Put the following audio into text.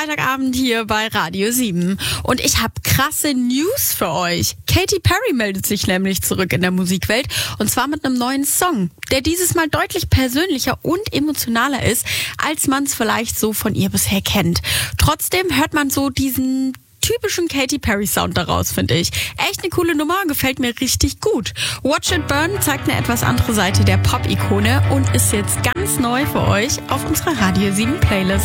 Freitagabend hier bei Radio 7. Und ich habe krasse News für euch. Katy Perry meldet sich nämlich zurück in der Musikwelt. Und zwar mit einem neuen Song, der dieses Mal deutlich persönlicher und emotionaler ist, als man es vielleicht so von ihr bisher kennt. Trotzdem hört man so diesen typischen Katy Perry Sound daraus, finde ich. Echt eine coole Nummer, gefällt mir richtig gut. Watch It Burn zeigt eine etwas andere Seite der Pop-Ikone und ist jetzt ganz neu für euch auf unserer Radio 7 Playlist.